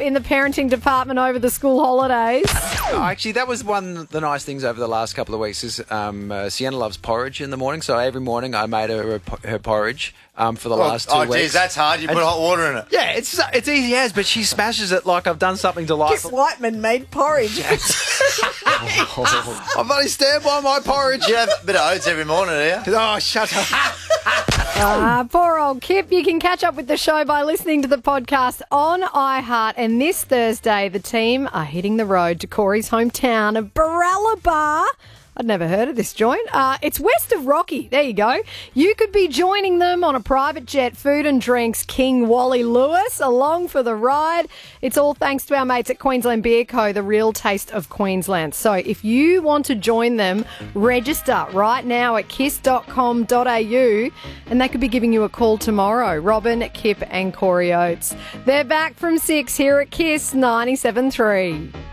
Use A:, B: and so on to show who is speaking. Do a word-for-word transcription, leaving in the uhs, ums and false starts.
A: in the parenting department over the school holidays?
B: Oh, actually, that was one of the nice things over the last couple of weeks is um, uh, Sienna loves porridge in the morning, so every morning I made her her, her porridge um, for the
C: Oh,
B: last two
C: oh,
B: weeks.
C: geez, that's hard. You put
B: And-
C: hot water in it.
B: Yeah, it's it's easy as, but she smashes it like I've done something
D: Kiss
B: delightful.
D: Whiteman made porridge.
B: I've only stand by my porridge.
C: You have a bit of oats every morning, do you?
B: Oh, shut up.
A: Ah, poor old Kip. You can catch up with the show by listening to the podcast on iHeart. And this Thursday, the team are hitting the road to Corey's hometown of Barralaba. I'd never heard of this joint. Uh, it's west of Rocky. There you go. You could be joining them on a private jet, food and drinks, King Wally Lewis, along for the ride. It's all thanks to our mates at Queensland Beer Co., the real taste of Queensland. So if you want to join them, register right now at kiss dot com dot a u and they could be giving you a call tomorrow. Robin, Kip and Corey Oates. They're back from six here at Kiss ninety-seven point three.